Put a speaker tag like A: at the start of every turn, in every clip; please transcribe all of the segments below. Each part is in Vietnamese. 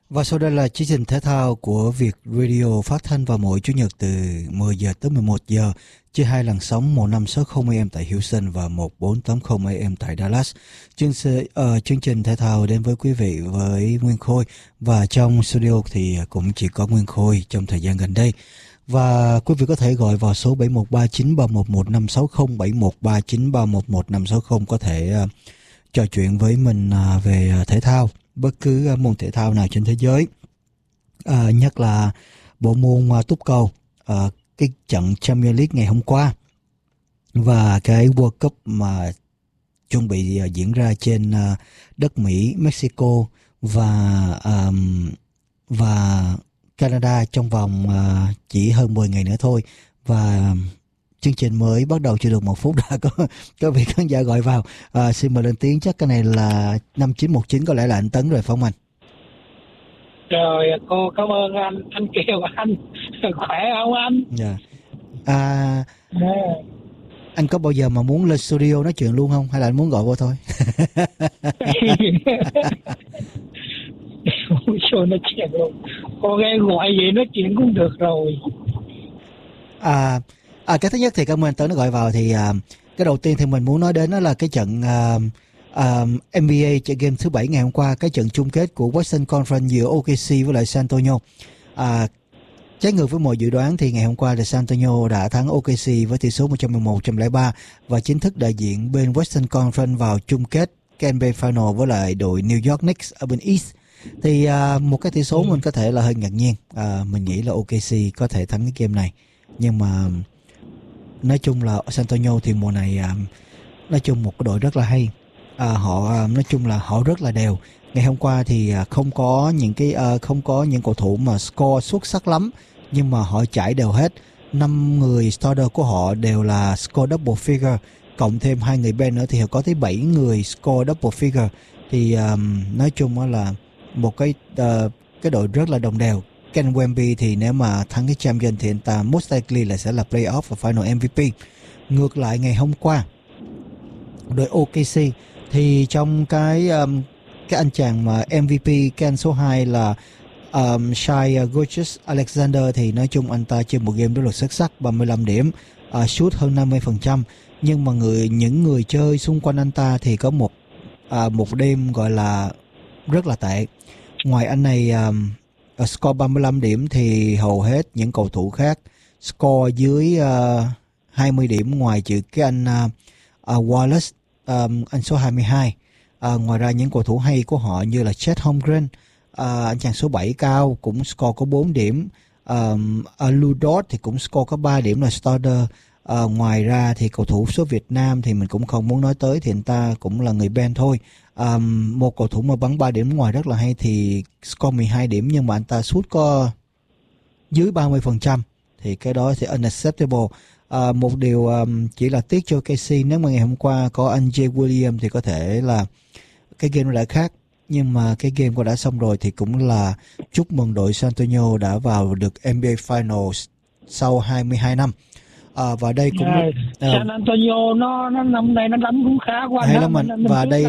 A: Và sau đây là chương trình thể thao của Việt Radio phát thanh vào mỗi Chủ nhật từ 10 giờ tới 11 giờ trên hai làn sóng 1560 AM tại Houston và 1480 AM tại Dallas. Chương trình thể thao đến với quý vị với Nguyên Khôi, và trong studio thì cũng chỉ có Nguyên Khôi trong thời gian gần đây. Và quý vị có thể gọi vào số 7139311560, 7139311560 có thể trò chuyện với mình về thể thao, bất cứ môn thể thao nào trên thế giới, nhất là bộ môn túc cầu, cái trận Champions League ngày hôm qua và cái World Cup mà chuẩn bị diễn ra trên đất Mỹ, Mexico và Canada trong vòng chỉ hơn 10 ngày nữa thôi. Và chương trình mới bắt đầu chưa được 1 phút đã có vị khán giả gọi vào. Xin mời lên tiếng. Chắc cái này là 5919, có lẽ là anh Tấn rồi phải không anh?
B: Rồi, cô cảm ơn anh Kiều, anh khỏe không anh?
A: Dạ. Anh có bao giờ mà muốn lên studio nói chuyện luôn không, hay là anh muốn gọi vô thôi?
B: Show nói chuyện luôn. Cô nghe gọi vậy nói chuyện cũng được rồi.
A: Cái thứ nhất thì cảm ơn anh Tấn nó gọi vào. Thì cái đầu tiên thì mình muốn nói đến đó là cái trận NBA game thứ 7 ngày hôm qua, cái trận chung kết của Western Conference giữa OKC với lại San Antonio. Trái ngược với mọi dự đoán thì ngày hôm qua là San Antonio đã thắng OKC với tỷ số 111-103 và chính thức đại diện bên Western Conference vào chung kết NBA Final với lại đội New York Knicks ở bên East. Thì một cái tỷ số mình có thể là hơi ngạc nhiên. Mình nghĩ là OKC có thể thắng cái game này, nhưng mà nói chung là San Antonio thì mùa này nói chung một cái đội rất là hay. Họ nói chung là họ rất là đều. Ngày hôm qua thì không có những cầu thủ mà score xuất sắc lắm, nhưng mà họ trải đều hết. 5 người starter của họ đều là score double figure, cộng thêm 2 người bench nữa thì họ có tới 7 người score double figure. Thì nói chung là một cái đội rất là đồng đều. Ken Wemby thì nếu mà thắng cái champion thì anh ta most likely là sẽ là playoff và final MVP. Ngược lại ngày hôm qua, đội OKC thì trong cái anh chàng mà MVP Ken số 2 là Shai Gilgeous-Alexander thì nói chung anh ta chơi một game rất là xuất sắc, 35 điểm, shoot hơn 50%, nhưng mà những người chơi xung quanh anh ta thì có một đêm gọi là rất là tệ. Ngoài anh này score 35 điểm thì hầu hết những cầu thủ khác score dưới 20 điểm, ngoài trừ cái anh Wallace, anh số 22. Ngoài ra những cầu thủ hay của họ như là Chet Holmgren, anh chàng số 7 cao cũng score có 4 điểm. Lu Dort thì cũng score có 3 điểm là starter. Ngoài ra thì cầu thủ số Việt Nam thì mình cũng không muốn nói tới, thì anh ta cũng là người bench thôi. Một cầu thủ mà bắn 3 điểm ngoài rất là hay thì score 12 điểm, nhưng mà anh ta shoot có dưới 30%, thì cái đó thì unacceptable. Một điều chỉ là tiếc cho KC, nếu mà ngày hôm qua có anh Jay Williams thì có thể là cái game nó đã khác, nhưng mà cái game qua đã xong rồi thì cũng là chúc mừng đội San Antonio đã vào được NBA Finals sau 22 năm. Và đây cũng
B: San Antonio nó năm nay nó đánh cũng khá quá
A: hay lắm anh.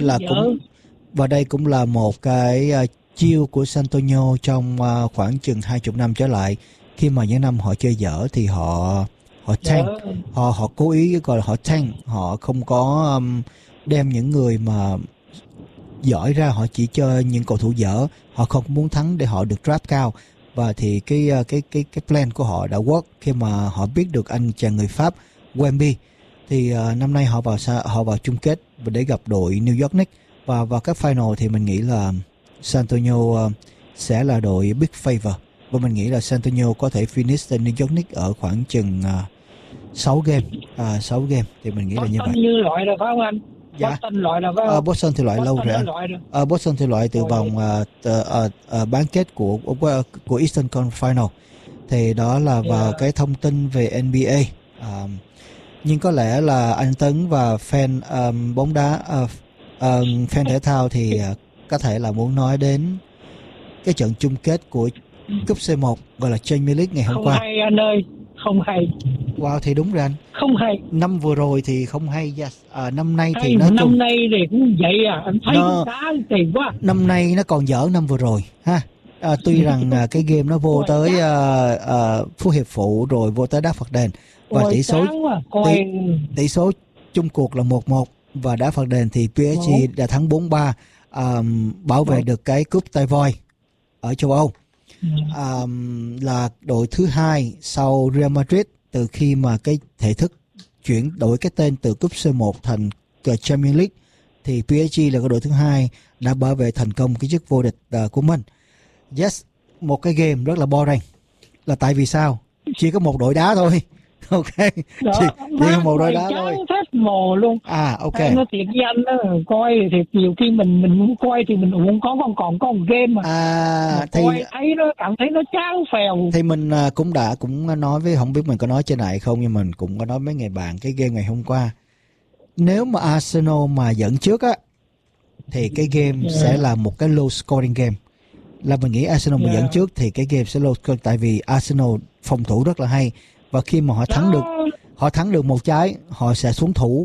A: Và đây cũng là một cái chiêu của San Antonio trong khoảng chừng 20 năm trở lại, khi mà những năm họ chơi dở thì họ tank, họ cố ý gọi là họ tank, họ không có đem những người mà giỏi ra, họ chỉ chơi những cầu thủ dở, họ không muốn thắng để họ được draft cao. Và thì cái plan của họ đã work khi mà họ biết được anh chàng người Pháp Wemby. Thì năm nay họ vào chung kết để gặp đội New York Knicks, và vào các final thì mình nghĩ là San Antonio sẽ là đội big favor, và mình nghĩ là San Antonio có thể finish tại New York Knicks ở khoảng chừng 6 game. 6 game thì mình nghĩ là như vậy.
B: Như loại rồi phải không anh?
A: Dạ.
B: Boston loại rồi phải không?
A: Boston thì loại lâu rồi. Boston thì loại từ vòng bán kết của Eastern Conference Final. Thì đó là vào cái thông tin về NBA. Nhưng có lẽ là anh Tấn và fan bóng đá, fan thể thao thì có thể là muốn nói đến cái trận chung kết của cúp C1 gọi là Champions League ngày hôm qua.
B: Không hay anh ơi, không hay.
A: Wow, thì đúng rồi anh.
B: Không hay.
A: Năm vừa rồi thì không hay, yes. Năm nay thì
B: năm nay thì cũng vậy anh thấy nó khá tiền quá.
A: Năm nay nó còn dở năm vừa rồi ha. Tuy rằng cái game nó vô tới phút hiệp phụ rồi vô tới đá phạt đền và tỷ số chung cuộc là 1-1 và đá phạt đền thì PSG đã thắng 4-3, bảo vệ được cái cúp tay voi ở châu Âu. Là đội thứ hai sau Real Madrid từ khi mà cái thể thức chuyển đổi cái tên từ cúp C1 thành Champions League, thì PSG là cái đội thứ hai đã bảo vệ thành công cái chức vô địch của mình. Yes, một cái game rất là boring, là tại vì sao? Chỉ có một đội đá thôi. Ok, chỉ có một đội đá thôi.
B: Hết mồ luôn.
A: Ok.
B: Nó thiệt với anh đó, coi thiệt nhiều khi mình muốn coi thì mình cũng còn có một game mà.
A: Thì
B: coi thấy nó cảm thấy nó chán phèo.
A: Thì mình cũng nói với, không biết mình có nói trên này không, nhưng mình cũng có nói với người bạn cái game ngày hôm qua. Nếu mà Arsenal mà dẫn trước á thì cái game sẽ là một cái low scoring game. Là mình nghĩ Arsenal mà dẫn trước thì cái game sẽ low scoring, tại vì Arsenal phòng thủ rất là hay, và khi mà họ thắng được một trái, họ sẽ xuống thủ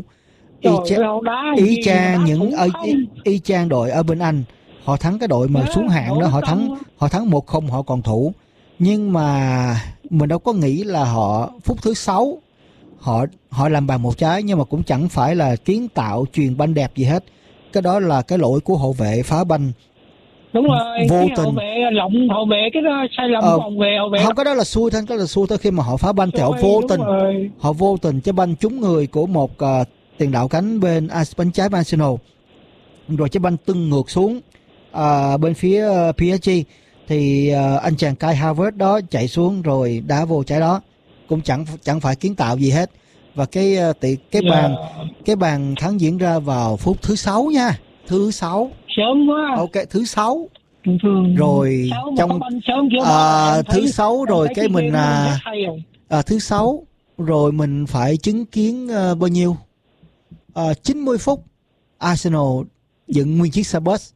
A: y chang đội ở bên Anh. Họ thắng cái đội mà xuống hạng đó, họ thắng 1-0, họ còn thủ. Nhưng mà mình đâu có nghĩ là họ phút thứ 6 họ làm bàn một trái, nhưng mà cũng chẳng phải là kiến tạo chuyền banh đẹp gì hết. Cái đó là cái lỗi của hậu vệ phá banh.
B: Đúng rồi,
A: vô
B: cái
A: tình
B: hậu vệ lộng hậu vệ, cái đó sai lầm hậu vệ.
A: Không, cái đó là xui thôi, khi mà họ phá banh thì họ vô tình cái banh trúng người của một tiền đạo cánh bên trái Arsenal, rồi cái banh tưng ngược xuống bên phía PSG, thì anh chàng Kai Havertz đó chạy xuống rồi đá vô trái đó, cũng chẳng phải kiến tạo gì hết. Và cái bàn thắng diễn ra vào phút thứ 6 nha, thứ 6.
B: Sớm quá.
A: Ok, thứ 6.
B: Rồi
A: trong thứ 6 rồi cái mình thứ 6 rồi mình phải chứng kiến bao nhiêu 90 phút Arsenal dựng nguyên chiếc xe bus.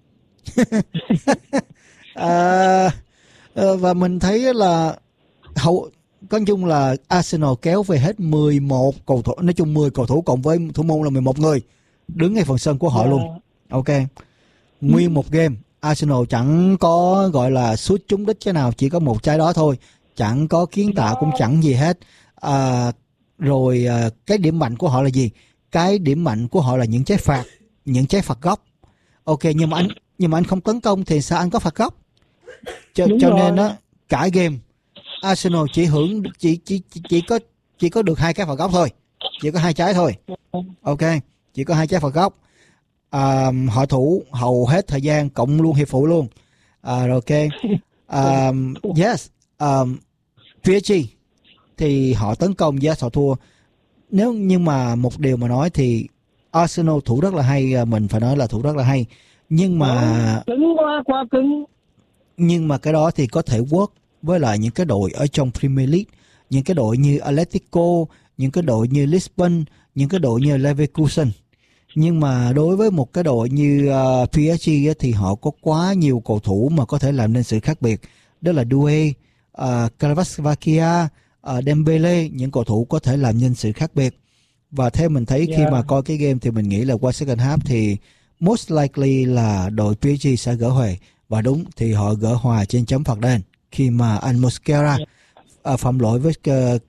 A: Và mình thấy là nói chung là Arsenal kéo về hết 11 cầu thủ, nói chung 10 cầu thủ cộng với thủ môn là 11 người đứng ngay phần sân của họ luôn. Ok, nguyên một game Arsenal chẳng có gọi là sút trúng đích cái nào, chỉ có một trái đó thôi, chẳng có kiến tạo cũng chẳng gì hết. Cái điểm mạnh của họ là gì? Cái điểm mạnh của họ là những trái phạt góc. Ok, nhưng mà anh không tấn công thì sao anh có phạt góc? Cho nên đó, cả game Arsenal chỉ có được 2 cái phạt góc thôi, chỉ có 2 trái thôi. Ok, chỉ có 2 trái phạt góc. Họ thủ hầu hết thời gian, cộng luôn hiệp phụ luôn. PSG thì họ tấn công, họ thua. Nhưng mà một điều mà nói thì Arsenal thủ rất là hay, mình phải nói là thủ rất là hay. Nhưng mà
B: cứng quá cứng.
A: Nhưng mà cái đó thì có thể work với lại những cái đội ở trong Premier League, những cái đội như Atletico, những cái đội như Lisbon, những cái đội như Leverkusen. Nhưng mà đối với một cái đội như PSG thì họ có quá nhiều cầu thủ mà có thể làm nên sự khác biệt. Đó là Doué, Kvaratskhelia, Dembele, những cầu thủ có thể làm nên sự khác biệt. Và theo mình thấy khi mà coi cái game thì mình nghĩ là qua second half thì most likely là đội PSG sẽ gỡ hòa. Và đúng thì họ gỡ hòa trên chấm phạt đền khi mà anh Mosquera phạm lỗi với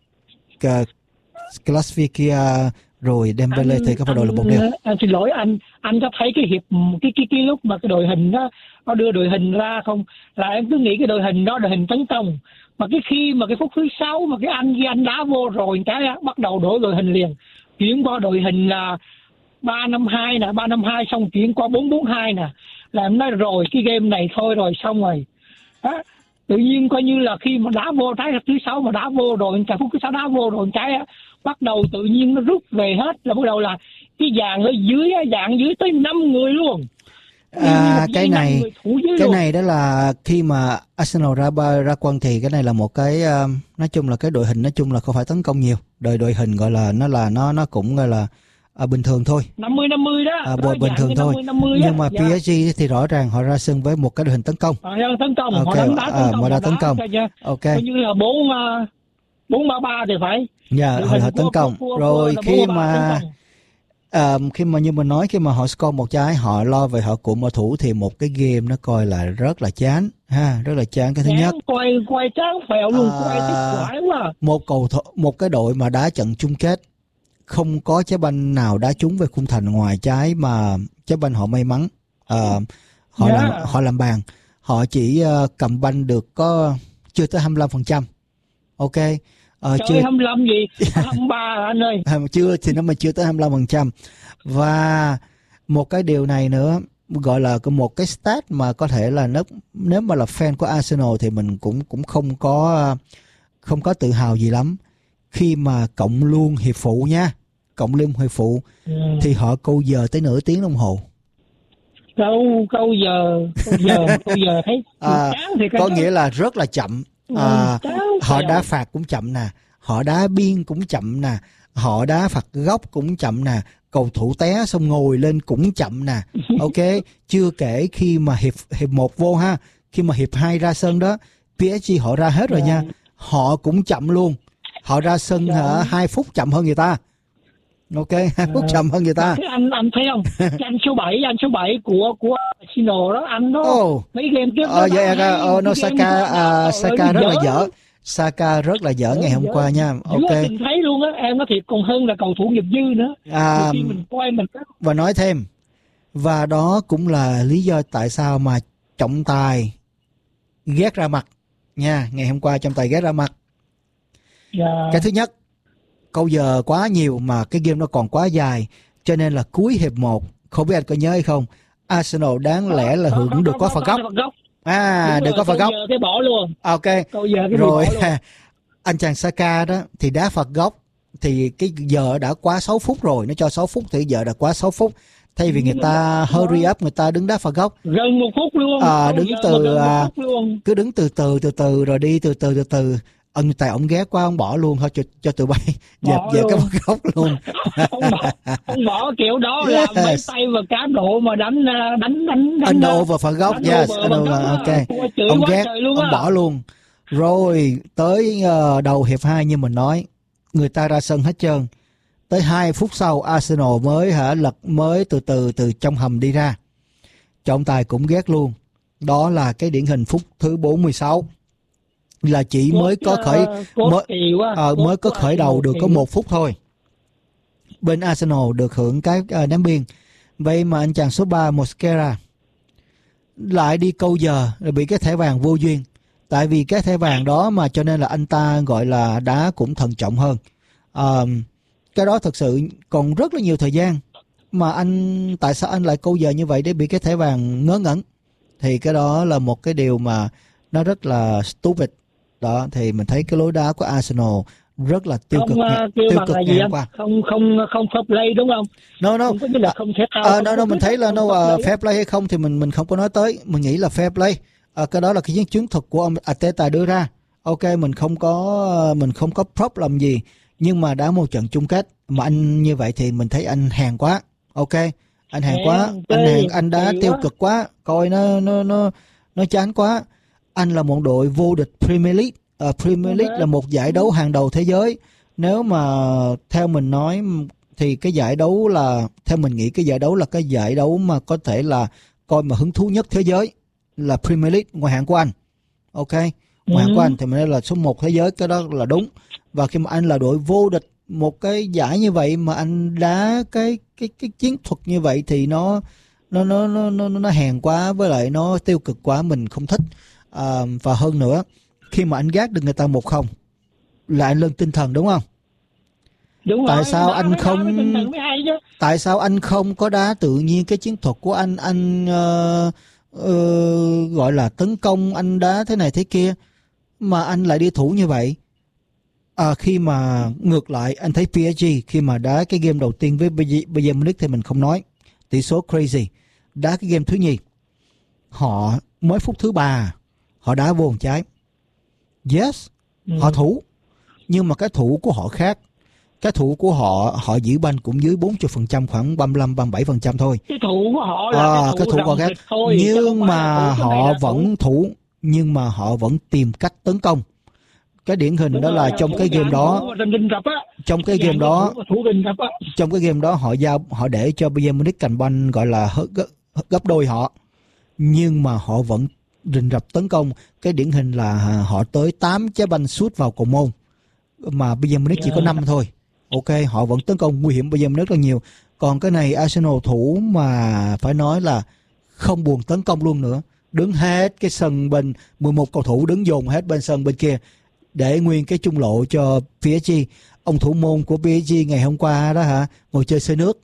A: Kvaratskhelia rồi Dembele thì có phải đội là một điều.
B: Anh xin lỗi, anh có thấy cái lúc mà cái đội hình nó đưa đội hình ra không, là em cứ nghĩ cái đội hình đó đội hình tấn công, mà khi mà cái phút thứ 6 mà cái anh đá vô rồi cái bắt đầu đổi đội hình liền, chuyển qua đội hình là 3-5-2 xong chuyển qua 4-4-2 nè, là em nói rồi cái game này thôi rồi xong rồi đó. Tự nhiên coi như là khi mà đá vô trái thứ 6 mà đá vô rồi, cả phút thứ 6 đá vô rồi cái bắt đầu tự nhiên nó rút về hết, là bắt đầu là cái dàn ở dưới tới 5 người luôn.
A: Cái này đó là khi mà Arsenal ra quân thì cái này là một cái nói chung là cái đội hình nói chung là không phải tấn công nhiều, đội hình gọi là nó cũng gọi là bình thường thôi,
B: 50-50 đó,
A: bình thường thôi.
B: 50
A: nhưng mà PSG thì rõ ràng họ ra sân với một cái đội hình tấn công.
B: Họ đã tấn công.
A: Ok.
B: Như là 4-3-3 thì phải.
A: Họ tấn công. Rồi khi mà Khi mà như mình nói, khi mà họ score một trái họ lo về họ cuộn bảo thủ thì một cái game nó coi là rất là chán ha, rất là chán. Cái thứ nhất
B: quay tráng phèo luôn, quay thích quải quá.
A: Một cái đội mà đá trận chung kết không có trái banh nào đá trúng về khung thành ngoài trái mà trái banh họ may mắn. Họ làm bàn, họ chỉ cầm banh được có chưa tới 25%. Ok.
B: Chưa 25 gì 23 anh ơi.
A: Chưa thì nó mà chưa tới 25%. Và một cái điều này nữa gọi là một cái stat mà có thể là nếu mà là fan của Arsenal thì mình cũng không có tự hào gì lắm. Khi mà cộng luôn hiệp phụ nha, cộng luôn hiệp phụ thì họ câu giờ tới nửa tiếng đồng hồ.
B: Câu giờ thấy chán thì
A: có nghĩa là rất là chậm. Họ đá phạt cũng chậm nè, họ đá biên cũng chậm nè, họ đá phạt góc cũng chậm nè, cầu thủ té xong ngồi lên cũng chậm nè. Ok, chưa kể khi mà hiệp 1 vô ha, khi mà hiệp 2 ra sân đó, PSG họ ra hết rồi nha, họ cũng chậm luôn. Họ ra sân 2 phút chậm hơn người ta. Ok, 2 phút chậm hơn người ta.
B: Anh thấy không? Anh số 7 của Arsenal đó, anh đó mấy game trước
A: Saka rất là dở. Saka rất là dở ngày hôm qua nha. Ok.
B: Mình thấy luôn á, em nói thiệt còn hơn là cầu thủ nghiệp dư nữa. Khi mình coi mình
A: và nói thêm, và đó cũng là lý do tại sao mà trọng tài ghét ra mặt nha. Ngày hôm qua trọng tài ghét ra mặt. Cái thứ nhất, câu giờ quá nhiều mà cái game nó còn quá dài, cho nên là cuối hiệp 1, không biết anh có nhớ hay không, Arsenal đáng lẽ là hưởng được có phạt góc. Được có phạt góc.
B: Cái bỏ luôn.
A: Ok. Rồi anh chàng Saka đó thì đá phạt góc thì cái giờ đã quá 6 phút rồi, nó cho 6 phút thì giờ đã quá 6 phút. Thay vì người ta hurry up, người ta đứng đá phạt góc
B: gần 1 phút luôn.
A: Cứ đứng từ từ rồi đi từ từ. Tại ông ghét quá, ông bỏ luôn thôi, cho tụi bay dẹp về cái phạt góc luôn.
B: ông bỏ kiểu đó là mấy tay và cá độ mà đánh
A: anh over phạt góc. Yes, ok. Ông ghét, ông bỏ luôn. Rồi tới đầu hiệp 2 như mình nói, người ta ra sân hết trơn. Tới 2 phút sau Arsenal mới từ từ trong hầm đi ra. Trọng tài cũng ghét luôn. Đó là cái điển hình phút thứ 46. Là chỉ mới có khởi đầu được có 1 phút thôi. Bên Arsenal được hưởng cái ném biên. Vậy mà anh chàng số 3 Mosquera lại đi câu giờ rồi bị cái thẻ vàng vô duyên. Tại vì cái thẻ vàng đó mà cho nên là anh ta gọi là đá cũng thận trọng hơn. Cái đó thật sự còn rất là nhiều thời gian mà tại sao anh lại câu giờ như vậy để bị cái thẻ vàng ngớ ngẩn. Thì cái đó là một cái điều mà nó rất là stupid. Đó thì mình thấy cái lối đá của Arsenal rất là tiêu cực ngày hôm qua.
B: Không fair play đúng không?
A: No.
B: Không có nghĩa là không thể thao.
A: Mình thấy là fair play hay không thì mình không có nói tới, mình nghĩ là fair play. Cái đó là cái chiến thuật của ông Arteta đưa ra. Ok, mình không có problem gì, nhưng mà đá một trận chung kết mà anh như vậy thì mình thấy anh hèn quá. Ok, anh hèn quá, anh đá tiêu cực quá, coi nó chán quá. Anh là một đội vô địch Premier League. Premier League là một giải đấu hàng đầu thế giới. Nếu mà theo mình nói thì cái giải đấu là, theo mình nghĩ cái giải đấu là cái giải đấu mà có thể là coi mà hứng thú nhất thế giới là Premier League, ngoại hạng của Anh. Ok, ngoại hạng của Anh thì mình nói là số 1 thế giới, cái đó là đúng. Và khi mà anh là đội vô địch một cái giải như vậy mà anh đá cái chiến thuật như vậy thì nó hèn quá, với lại nó tiêu cực quá, mình không thích. Và hơn nữa, khi mà anh gác được người ta 1-0 là anh lên tinh thần đúng không?
B: Đúng
A: tại
B: rồi,
A: sao anh không có đá tự nhiên cái chiến thuật của anh gọi là tấn công, anh đá thế này thế kia mà anh lại đi thủ như vậy? Khi mà ngược lại anh thấy PSG khi mà đá cái game đầu tiên với Bayern Munich thì mình không nói, tỷ số crazy. Đá cái game thứ nhì, họ mới phút thứ 3 họ đá vô một trái. Yes, họ thủ, nhưng mà cái thủ của họ khác. Cái thủ của họ giữ banh cũng dưới 40%, khoảng 35-37% thôi.
B: Cái thủ của họ là
A: cái thủ của khác thôi, nhưng mà họ vẫn thủ, nhưng mà họ vẫn tìm cách tấn công. cái điển hình
B: Đúng
A: đó là
B: rồi,
A: trong cái game đó, trong cái game đó, trong cái game đó họ để cho Bayern Munich cành banh gọi là gấp đôi họ, nhưng mà họ vẫn rình rập tấn công. Cái điển hình là họ tới 8 trái banh sút vào cầu môn mà Bayern Munich chỉ có 5 thôi. Ok, họ vẫn tấn công nguy hiểm Bayern Munich rất là nhiều. Còn cái này Arsenal thủ mà phải nói là không buồn tấn công luôn nữa, đứng hết cái sân bên 11 cầu thủ đứng dồn hết bên sân bên kia để nguyên cái trung lộ cho PSG. Ông thủ môn của PSG ngày hôm qua đó ngồi chơi xơi nước.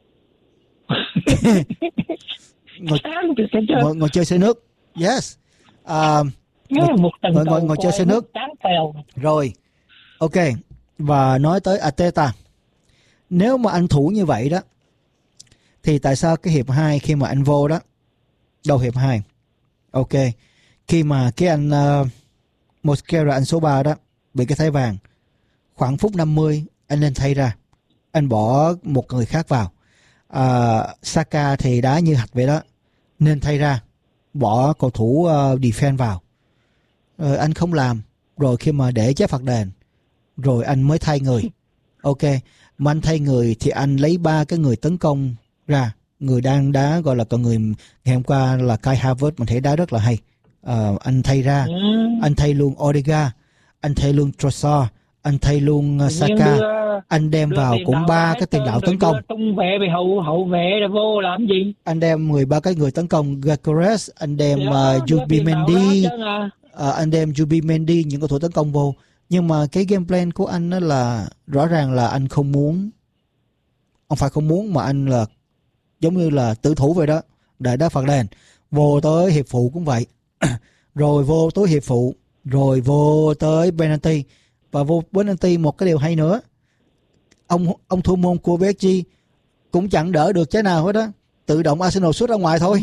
A: ngồi chơi xơi nước. Yes. Ngồi chơi xơi nước. Rồi. Ok. Và nói tới Arteta. Nếu mà anh thủ như vậy đó thì tại sao cái hiệp 2 khi mà anh vô đó, đầu hiệp 2, ok, khi mà cái anh Mosquera, anh số 3 đó bị cái thẻ vàng, khoảng phút 50 anh nên thay ra, anh bỏ một người khác vào. Saka thì đá như hạch vậy đó, nên thay ra, bỏ cầu thủ defense vào. Anh không làm, rồi khi mà để trái phạt đền rồi anh mới thay người. Ok, mà anh thay người thì anh lấy 3 cái người tấn công ra, người đang đá gọi là còn người ngày hôm qua là Kai Havertz, mình thấy đá rất là hay. Anh thay ra, anh thay luôn Odegaard, anh thay luôn Trossard, anh thay luôn Saka, anh đem vào cũng 3 cái tiền đạo tấn công.
B: Tung vệ về hậu vệ là vô làm gì?
A: Anh đem 13 cái người tấn công, Gyökeres, anh đem Jubi Mendy, anh đem Jubi Mendy, những cầu thủ tấn công vô. Nhưng mà cái game plan của anh đó là rõ ràng là anh không muốn, ông phải không muốn mà anh là giống như là tử thủ vậy đó, để đá phạt đền. Vô tới hiệp phụ cũng vậy. Rồi vô tới hiệp phụ, rồi vô tới penalty. Và vô penalty một cái điều hay nữa, ông thủ môn của PSG cũng chẳng đỡ được trái nào hết đó, tự động Arsenal sút ra ngoài thôi.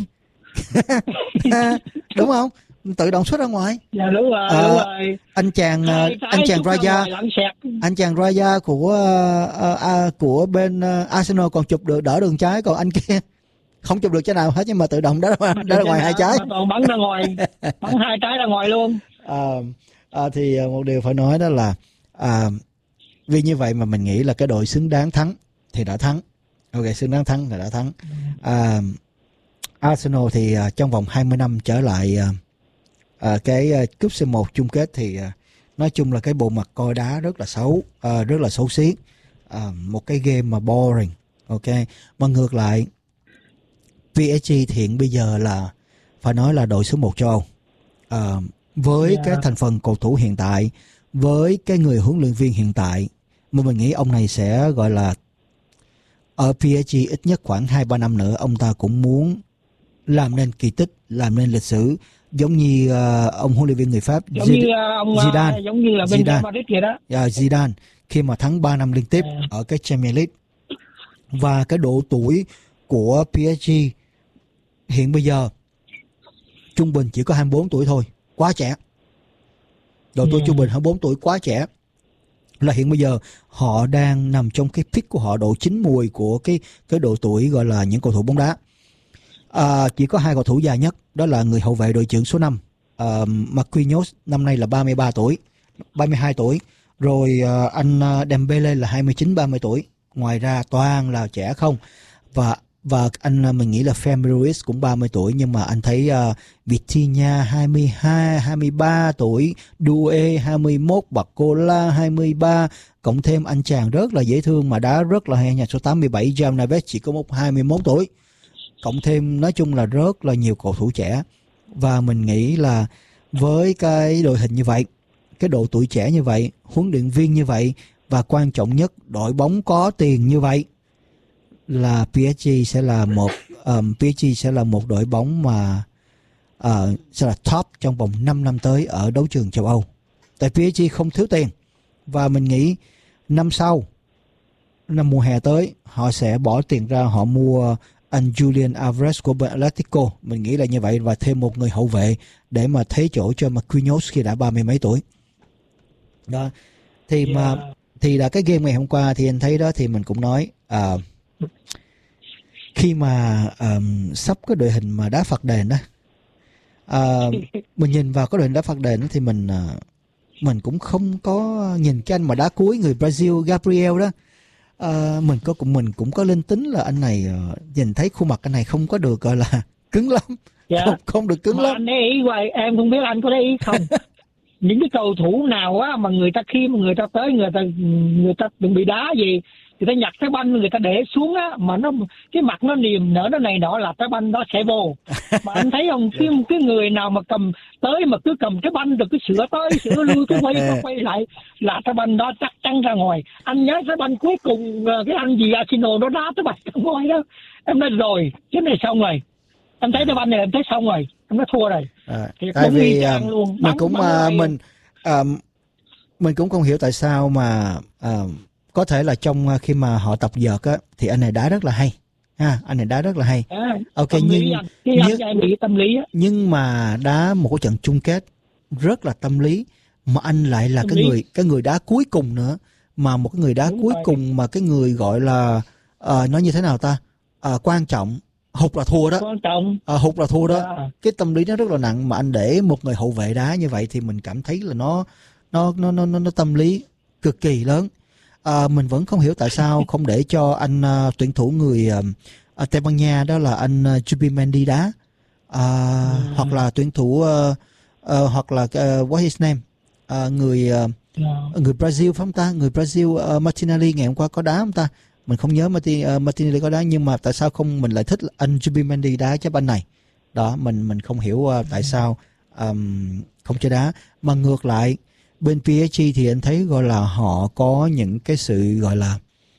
A: Đúng không? Tự động xuất ra ngoài.
B: Dạ đúng rồi, đúng rồi.
A: Anh chàng Raya của bên Arsenal còn chụp được, đỡ đường trái, còn anh kia không chụp được trái nào hết, nhưng mà tự động đá ra ngoài 2 trái.
B: Còn bắn ra ngoài, bắn 2 trái ra ngoài luôn.
A: Thì một điều phải nói đó là vì như vậy mà mình nghĩ là cái đội xứng đáng thắng thì đã thắng. Ok, xứng đáng thắng thì đã thắng. Arsenal thì trong vòng 20 năm trở lại cái cúp C1 chung kết thì nói chung là cái bộ mặt coi đá rất là xấu, rất là xấu xí, một cái game mà boring. Ok, mà ngược lại PSG hiện bây giờ là phải nói là đội số 1 châu Âu, với cái thành phần cầu thủ hiện tại, với cái người huấn luyện viên hiện tại, mà mình nghĩ ông này sẽ gọi là ở PSG ít nhất khoảng 2-3 năm nữa ông ta cũng muốn làm nên kỳ tích, làm nên lịch sử, giống như ông huấn luyện viên người Pháp Zidane,
B: giống như là bên Real Madrid vậy đó.
A: Zidane khi mà thắng 3 năm liên tiếp ở cái Champions League. Và cái độ tuổi của PSG hiện bây giờ trung bình chỉ có 24 tuổi thôi, quá trẻ. Độ tuổi trung bình 24 tuổi quá trẻ. Là hiện bây giờ họ đang nằm trong cái peak của họ, độ chín mùi của cái độ tuổi gọi là những cầu thủ bóng đá. Chỉ có 2 cầu thủ già nhất, đó là người hậu vệ đội trưởng số 5 Marquinhos, năm nay là 32 tuổi. Rồi anh Dembele là 29-30 tuổi. Ngoài ra toàn là trẻ không. Và anh mình nghĩ là Fermin Ruiz cũng 30 tuổi, nhưng mà anh thấy Vitinha 22, 23 tuổi, Doué 21, Barcola 23, cộng thêm anh chàng rất là dễ thương mà đá rất là hay, nhà số 87 João Neves chỉ có 21 tuổi. Cộng thêm nói chung là rất là nhiều cầu thủ trẻ. Và mình nghĩ là với cái đội hình như vậy, cái độ tuổi trẻ như vậy, huấn luyện viên như vậy, và quan trọng nhất đội bóng có tiền như vậy, là PSG sẽ là một đội bóng mà sẽ là top trong vòng 5 năm tới ở đấu trường châu Âu. Tại PSG không thiếu tiền, và mình nghĩ năm sau, năm mùa hè tới, họ sẽ bỏ tiền ra, họ mua anh Julian Alvarez của bên Atletico, mình nghĩ là như vậy, và thêm một người hậu vệ để mà thế chỗ cho Marquinhos khi đã 30 mấy tuổi. Đó. Thì là cái game ngày hôm qua thì anh thấy đó, thì mình cũng nói khi mà sắp cái đội hình mà đá phạt đền đó, mình nhìn vào cái đội hình đá phạt đền đó thì mình mình cũng không có nhìn cái anh mà đá cuối người Brazil Gabriel đó. Mình cũng có linh tính là anh này nhìn thấy khuôn mặt anh này không có được gọi là cứng lắm,
B: Dạ.
A: không được cứng
B: Mà
A: lắm.
B: anh để ý hoài, em không biết anh có để ý không? Những cái cầu thủ nào á mà người ta khi mà người ta tới người ta đừng bị đá gì, người ta nhặt cái banh người ta để xuống á, mà nó cái mặt nó niềm nở nó này nọ là cái banh đó sẽ vô. Mà anh thấy không, cái người nào mà cầm tới mà cứ cầm cái banh rồi cứ sửa tới sửa lui cứ quay lại là cái banh đó chắc chắn ra ngoài. Anh nhớ cái banh cuối cùng cái anh gì Arsenal nó đá tới banh ra ngoài đó, em nói rồi cái này xong rồi, em thấy cái banh này em thấy xong rồi, em nói thua rồi.
A: Tại vì mình cũng không hiểu tại sao mà có thể là trong khi mà họ tập vợt á thì anh này đá rất là hay ha, anh này đá rất là hay. Ok, nhưng mà đá một cái trận chung kết rất là tâm lý, mà anh lại là cái người đá cuối cùng nữa, mà một cái người đá cuối cùng mà cái người gọi là nói như thế nào ta, quan trọng, hụt là thua đó, hụt là thua đó. Cái tâm lý nó rất là nặng, mà anh để một người hậu vệ đá như vậy thì mình cảm thấy là nó tâm lý cực kỳ lớn. Mình vẫn không hiểu tại sao không để cho anh tuyển thủ người Tây Ban Nha đó là anh Zubimendi đá, hoặc là tuyển thủ hoặc là what his name, người Brazil phải không ta, người Brazil Martinelli ngày hôm qua có đá không ta, mình không nhớ Martinelli có đá, nhưng mà tại sao không mình lại thích anh Zubimendi đá trái banh này đó, mình không hiểu tại sao không cho đá. Mà ngược lại bên PSG thì anh thấy gọi là họ có những cái sự gọi là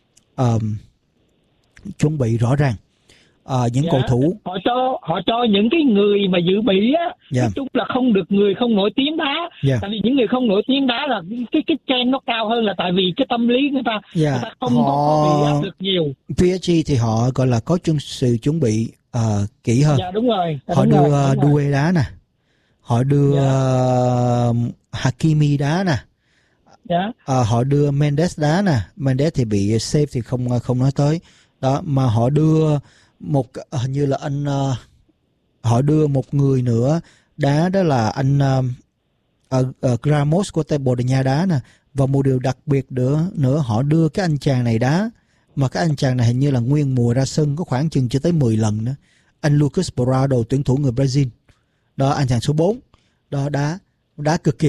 A: chuẩn bị rõ ràng. Những cầu thủ
B: họ cho những cái người mà dự bị á, nói chung là không được người không nổi tiếng đá. Tại vì những người không nổi tiếng đá là cái trend nó cao hơn, là tại vì cái tâm lý người ta không có bị áp lực nhiều.
A: PSG thì họ gọi là có sự chuẩn bị kỹ hơn.
B: Đúng rồi.
A: Họ đưa Doué đá nè, họ đưa Hakimi đá nè, họ đưa Mendes đá nè. Mendes thì bị save thì không nói tới đó, mà họ đưa một hình như là anh họ đưa một người nữa đá, đó là anh Ramos của Tây Bồ Đào Nha đá nè. Và một điều đặc biệt nữa họ đưa cái anh chàng này đá, mà cái anh chàng này hình như là nguyên mùa ra sân có khoảng chừng chưa tới 10 lần nữa, anh Lucas Moura, tuyển thủ người Brazil đó, anh chàng số 4 đó, đá cực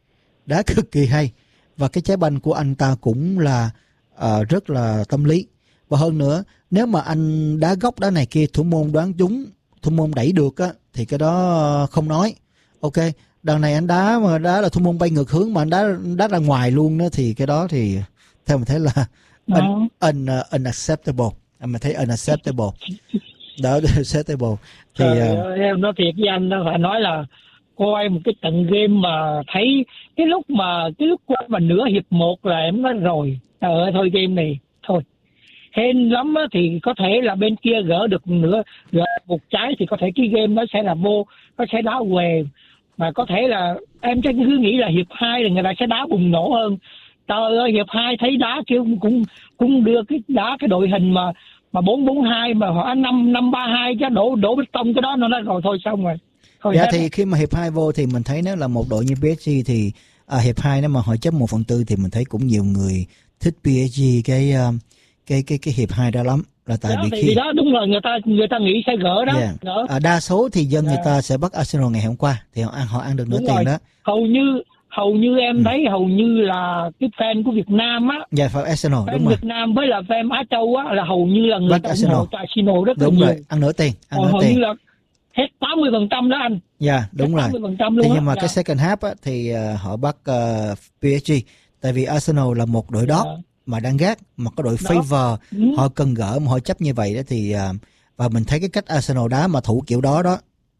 A: kỳ hay, và cái trái banh của anh ta cũng là rất là tâm lý. Và hơn nữa, nếu mà anh đá góc đá này kia, thủ môn đoán trúng, thủ môn đẩy được á, thì cái đó không nói. Ok, đằng này anh đá là thủ môn bay ngược hướng mà anh đá ra ngoài luôn đó, thì cái đó thì theo mình thấy là unacceptable. Mình thấy unacceptable đó, unacceptable. Thì
B: em nói thiệt với anh, phải nói là coi một cái trận game mà thấy cái lúc qua mà nửa hiệp 1 là em nói rồi, trời ơi thôi game này thôi hên lắm á, thì có thể là bên kia gỡ được một trái thì có thể cái game nó sẽ là vô, nó sẽ đá què, mà có thể là em chắc cứ nghĩ là hiệp 2 là người ta sẽ đá bùng nổ hơn. Trời ơi, hiệp 2 thấy đá kêu cũng đưa cái đội hình mà 4-4-2 mà họ 5-5-3-2 chứ đổ bê tông cái đó nó nói rồi thôi xong rồi.
A: Thì khi mà hiệp 2 vô thì mình thấy nếu là một đội như PSG thì hiệp 2 nếu mà họ chấp 1/4 thì mình thấy cũng nhiều người thích PSG cái hiệp 2 đó lắm, là tại vì khi
B: đó đúng rồi, người ta nghĩ sẽ gỡ đó.
A: Đa số thì dân người ta sẽ bắt Arsenal ngày hôm qua thì họ ăn được nửa tiền đó.
B: Hầu như em thấy hầu như là cái fan của Việt Nam á,
A: phải Arsenal,
B: fan
A: đúng rồi.
B: Việt Nam với là fan Á Châu á là hầu như là người ta ủng hộ Arsenal rất là nhiều.
A: Đúng rồi, ăn nửa tiền.
B: Hầu như là hết 80% đó anh.
A: Đúng rồi. Thì nhưng mà cái second half á, thì họ bắt PSG, tại vì Arsenal là một đội đót mà đang gác, mà có đội favor họ cần gỡ mà họ chấp như vậy đó, thì và mình thấy cái cách Arsenal đá mà thủ kiểu đó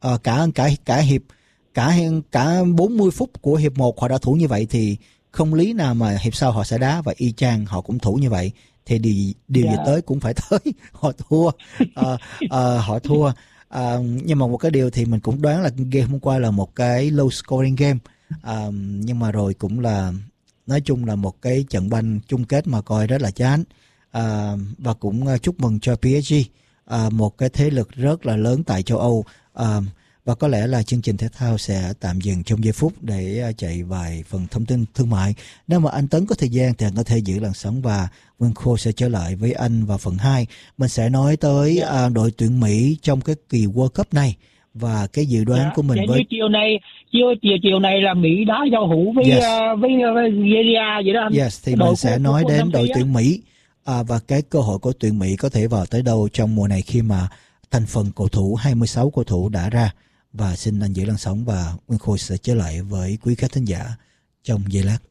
A: cả 40 phút của hiệp 1 họ đã thủ như vậy, thì không lý nào mà hiệp sau họ sẽ đá và y chang họ cũng thủ như vậy, thì điều gì tới cũng phải tới. Họ thua. Họ thua. Nhưng mà một cái điều thì mình cũng đoán là game hôm qua là một cái low scoring game, nhưng mà rồi cũng là nói chung là một cái trận banh chung kết mà coi rất là chán. Và cũng chúc mừng cho PSG, một cái thế lực rất là lớn tại châu Âu. Và có lẽ là chương trình thể thao sẽ tạm dừng trong giây phút để chạy vài phần thông tin thương mại. Nếu mà anh Tấn có thời gian thì anh có thể giữ làn sóng và Nguyên Khôi sẽ trở lại với anh vào phần 2. Mình sẽ nói tới đội tuyển Mỹ trong cái kỳ World Cup này và cái dự đoán của mình với
B: chiều này là Mỹ đá giao hữu với Nigeria vậy đó anh.
A: Yes, thì mình sẽ nói đến đội tuyển Mỹ và cái cơ hội của tuyển Mỹ có thể vào tới đâu trong mùa này khi mà thành phần cầu thủ 26 cầu thủ đã ra. Và xin anh giữ làn sóng và Nguyên Khôi sẽ trở lại với quý khán thính giả trong giây lát.